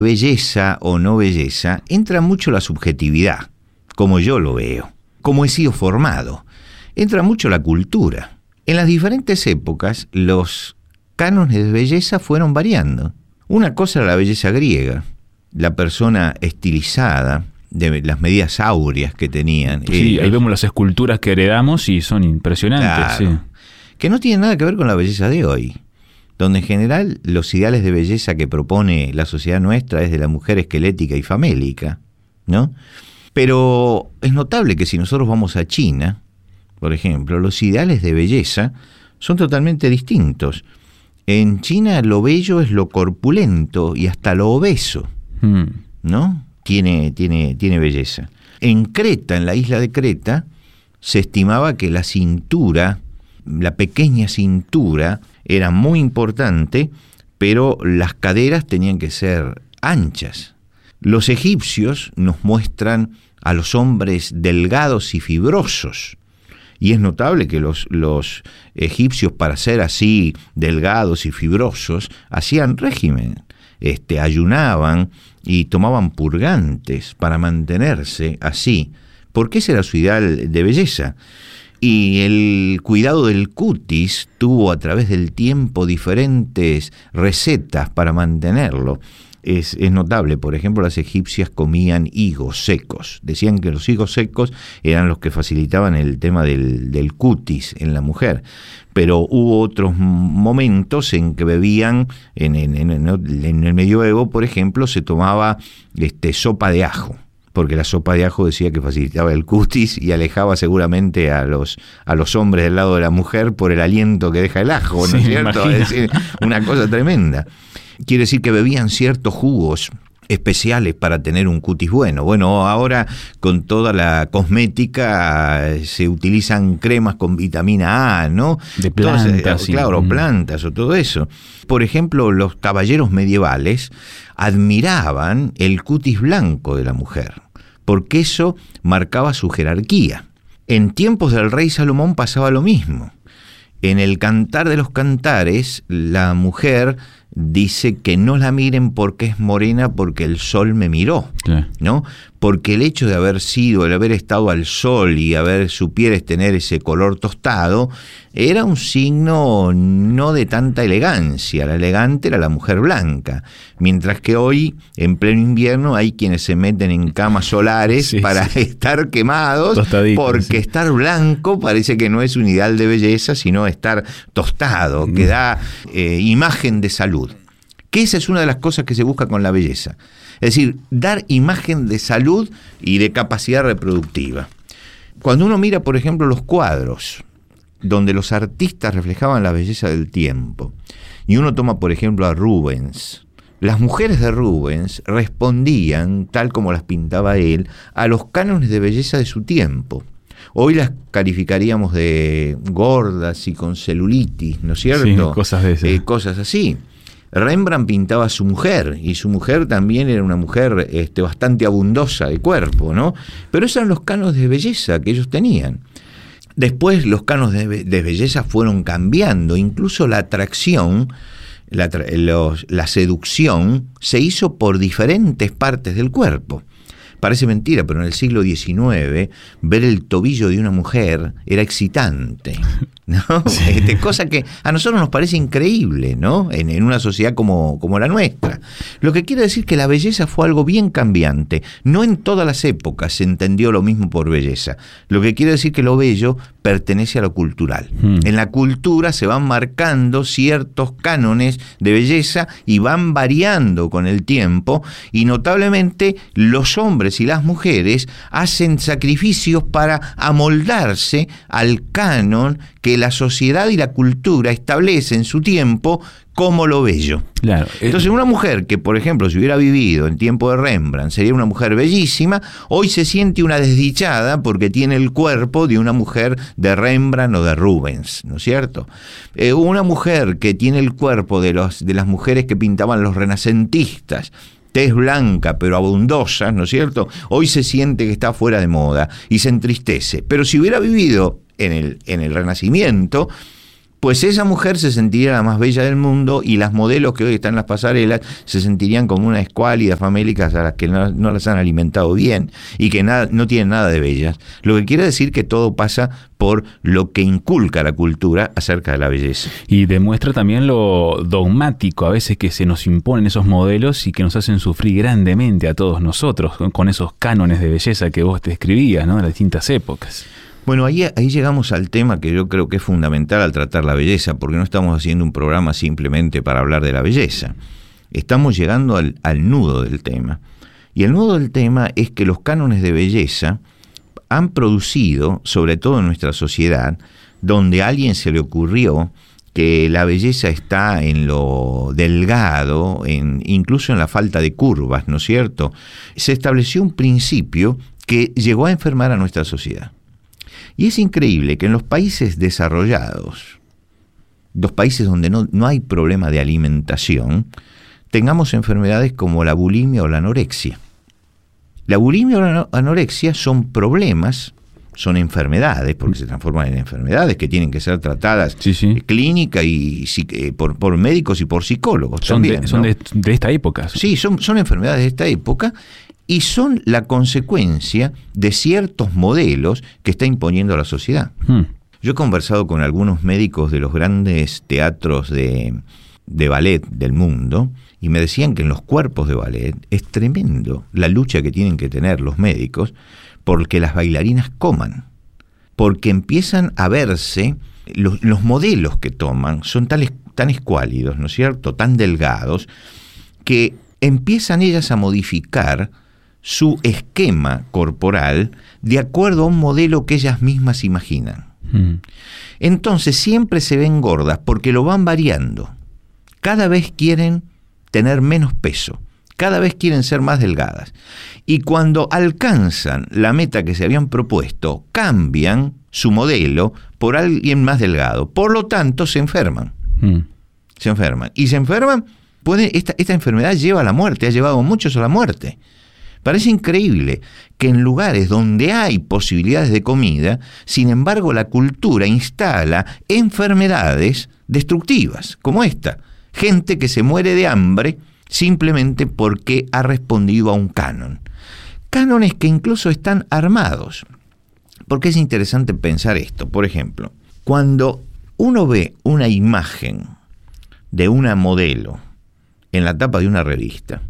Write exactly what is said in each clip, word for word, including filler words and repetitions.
belleza o no belleza, entra mucho la subjetividad, como yo lo veo, como he sido formado. Entra mucho la cultura. En las diferentes épocas, los cánones de belleza fueron variando. Una cosa era la belleza griega, la persona estilizada, de las medidas áureas que tenían. Sí, eh, ahí vemos las esculturas que heredamos y son impresionantes. Claro, sí. Que no tienen nada que ver con la belleza de hoy, donde en general los ideales de belleza que propone la sociedad nuestra es de la mujer esquelética y famélica, ¿no? Pero es notable que si nosotros vamos a China, por ejemplo, los ideales de belleza son totalmente distintos. En China lo bello es lo corpulento y hasta lo obeso, mm. ¿no? Tiene, tiene, tiene belleza. En Creta, en la isla de Creta, se estimaba que la cintura, la pequeña cintura, era muy importante, pero las caderas tenían que ser anchas. Los egipcios nos muestran a los hombres delgados y fibrosos, y es notable que los, los egipcios, para ser así delgados y fibrosos, hacían régimen, este, ayunaban y tomaban purgantes para mantenerse así, porque ese era su ideal de belleza. Y el cuidado del cutis tuvo a través del tiempo diferentes recetas para mantenerlo. Es, es notable, por ejemplo, las egipcias comían higos secos. Decían que los higos secos eran los que facilitaban el tema del, del cutis en la mujer. Pero hubo otros momentos en que bebían, en, en, en, en el medioevo, por ejemplo, se tomaba este, sopa de ajo, porque la sopa de ajo decía que facilitaba el cutis y alejaba seguramente a los, a los hombres del lado de la mujer por el aliento que deja el ajo, ¿no es cierto? Es decir, una cosa tremenda. Quiere decir que bebían ciertos jugos especiales para tener un cutis bueno. Bueno, ahora con toda la cosmética se utilizan cremas con vitamina A, ¿no? De plantas, Entonces, sí. Claro, plantas o todo eso. Por ejemplo, los caballeros medievales admiraban el cutis blanco de la mujer, porque eso marcaba su jerarquía. En tiempos del rey Salomón pasaba lo mismo. En el Cantar de los Cantares, la mujer dice que no la miren porque es morena, porque el sol me miró, claro, ¿no? Porque el hecho de haber sido, el haber estado al sol y haber su piel tener ese color tostado, era un signo no de tanta elegancia. La elegante era la mujer blanca, mientras que hoy, en pleno invierno, hay quienes se meten en camas solares sí, para sí. estar quemados, porque sí. estar blanco parece que no es un ideal de belleza, sino estar tostado, mm. que da eh, imagen de salud. Que esa es una de las cosas que se busca con la belleza. Es decir, dar imagen de salud y de capacidad reproductiva. Cuando uno mira, por ejemplo, los cuadros, donde los artistas reflejaban la belleza del tiempo, y uno toma, por ejemplo, a Rubens, las mujeres de Rubens respondían, tal como las pintaba él, a los cánones de belleza de su tiempo. Hoy las calificaríamos de gordas y con celulitis, ¿no es cierto? Sí, cosas de esas. Eh, cosas así. Rembrandt pintaba a su mujer, y su mujer también era una mujer este, bastante abundosa de cuerpo, ¿no? Pero esos eran los cánones de belleza que ellos tenían. Después los cánones de, de belleza fueron cambiando, incluso la atracción, la, los, la seducción se hizo por diferentes partes del cuerpo. Parece mentira, pero en el siglo diecinueve ver el tobillo de una mujer era excitante, ¿no? Sí. Este, cosa que a nosotros nos parece increíble, ¿no? En, en una sociedad como, como la nuestra. Lo que quiere decir que la belleza fue algo bien cambiante. No en todas las épocas se entendió lo mismo por belleza. Lo que quiere decir que lo bello pertenece a lo cultural. Hmm. En la cultura se van marcando ciertos cánones de belleza y van variando con el tiempo, y notablemente los hombres y las mujeres hacen sacrificios para amoldarse al canon que la sociedad y la cultura establece en su tiempo como lo bello. Claro. Entonces, una mujer que, por ejemplo, si hubiera vivido en tiempo de Rembrandt, sería una mujer bellísima, hoy se siente una desdichada porque tiene el cuerpo de una mujer de Rembrandt o de Rubens, ¿no es cierto? Eh, una mujer que tiene el cuerpo de, los, de las mujeres que pintaban los renacentistas, tez blanca pero abundosa, ¿no es cierto? Hoy se siente que está fuera de moda y se entristece. Pero si hubiera vivido en el, en el Renacimiento, pues esa mujer se sentiría la más bella del mundo y las modelos que hoy están en las pasarelas se sentirían como unas escuálidas famélicas a las que no, no las han alimentado bien y que nada, no tienen nada de bellas. Lo que quiere decir que todo pasa por lo que inculca la cultura acerca de la belleza. Y demuestra también lo dogmático a veces que se nos imponen esos modelos y que nos hacen sufrir grandemente a todos nosotros con, con esos cánones de belleza que vos describías, ¿no? De las distintas épocas. Bueno, ahí, ahí llegamos al tema que yo creo que es fundamental al tratar la belleza, porque no estamos haciendo un programa simplemente para hablar de la belleza. Estamos llegando al, al nudo del tema. Y el nudo del tema es que los cánones de belleza han producido, sobre todo en nuestra sociedad, donde a alguien se le ocurrió que la belleza está en lo delgado, en, incluso en la falta de curvas, ¿no es cierto? Se estableció un principio que llegó a enfermar a nuestra sociedad. Y es increíble que en los países desarrollados, los países donde no, no hay problema de alimentación, tengamos enfermedades como la bulimia o la anorexia. La bulimia o la anorexia son problemas, son enfermedades, porque se transforman en enfermedades que tienen que ser tratadas sí, sí. clínica y por, por médicos y por psicólogos son también. De, son ¿no? de, de esta época. Sí, son, son enfermedades de esta época. Y son la consecuencia de ciertos modelos que está imponiendo la sociedad. Hmm. Yo he conversado con algunos médicos de los grandes teatros de, de ballet del mundo y me decían que en los cuerpos de ballet es tremendo la lucha que tienen que tener los médicos porque las bailarinas coman. Porque empiezan a verse, los, los modelos que toman son tales, tan escuálidos, ¿no es cierto?, tan delgados, que empiezan ellas a modificar su esquema corporal de acuerdo a un modelo que ellas mismas imaginan. Mm. Entonces siempre se ven gordas porque lo van variando. Cada vez quieren tener menos peso, cada vez quieren ser más delgadas. Y cuando alcanzan la meta que se habían propuesto, cambian su modelo por alguien más delgado. Por lo tanto, se enferman. Mm. Se enferman. Y se enferman, puede, esta, esta enfermedad lleva a la muerte, ha llevado a muchos a la muerte. Parece increíble que en lugares donde hay posibilidades de comida, sin embargo, la cultura instala enfermedades destructivas, como esta. Gente que se muere de hambre simplemente porque ha respondido a un canon. Cánones que incluso están armados. Porque es interesante pensar esto. Por ejemplo, cuando uno ve una imagen de una modelo en la tapa de una revista,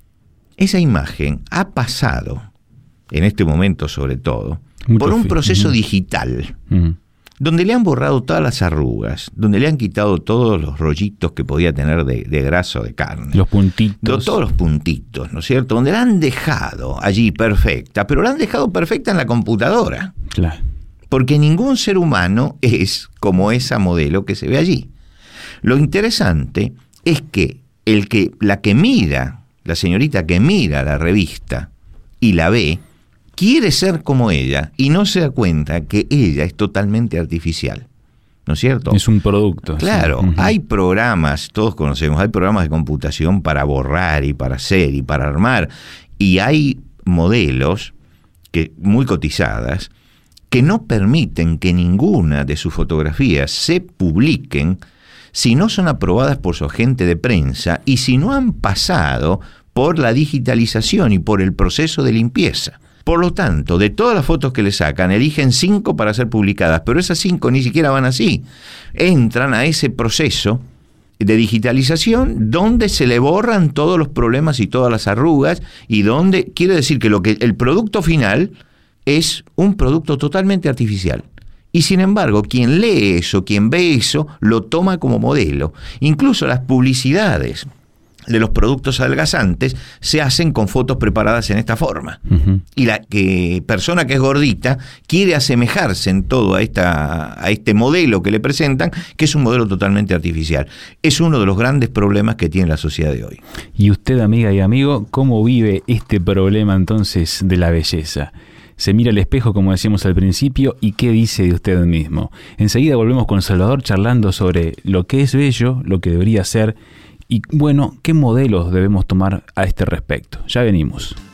esa imagen ha pasado, en este momento sobre todo, Mucho por un proceso uh-huh. digital, uh-huh. donde le han borrado todas las arrugas, donde le han quitado todos los rollitos que podía tener de, de grasa o de carne. Los puntitos. Todos los puntitos, ¿no es cierto? Donde la han dejado allí perfecta, pero la han dejado perfecta en la computadora. Claro. Porque ningún ser humano es como esa modelo que se ve allí. Lo interesante es que, el que la que mira... La señorita que mira la revista y la ve, quiere ser como ella y no se da cuenta que ella es totalmente artificial. ¿No es cierto? Es un producto. Claro, sí. uh-huh. Hay programas, todos conocemos, hay programas de computación para borrar y para hacer y para armar. Y hay modelos que, muy cotizadas que no permiten que ninguna de sus fotografías se publiquen si no son aprobadas por su agente de prensa y si no han pasado por la digitalización y por el proceso de limpieza. Por lo tanto, de todas las fotos que le sacan, eligen cinco para ser publicadas, pero esas cinco ni siquiera van así. Entran a ese proceso de digitalización donde se le borran todos los problemas y todas las arrugas y donde quiere decir que, lo que el producto final es un producto totalmente artificial. Y sin embargo, quien lee eso, quien ve eso, lo toma como modelo. Incluso las publicidades de los productos adelgazantes se hacen con fotos preparadas en esta forma. Uh-huh. Y la que, persona que es gordita quiere asemejarse en todo a, esta, a este modelo que le presentan, que es un modelo totalmente artificial. Es uno de los grandes problemas que tiene la sociedad de hoy. Y usted, amiga y amigo, ¿cómo vive este problema entonces de la belleza? Se mira al espejo, como decíamos al principio, y ¿qué dice de usted mismo? Enseguida volvemos con Salvador charlando sobre lo que es bello, lo que debería ser, y bueno, qué modelos debemos tomar a este respecto. Ya venimos.